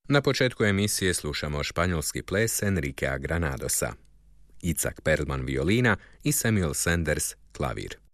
Na početku emisije slušamo španjolski ples Enriquea Granadosa, Itzhak Perlman violina i Samuel Sanders klavir.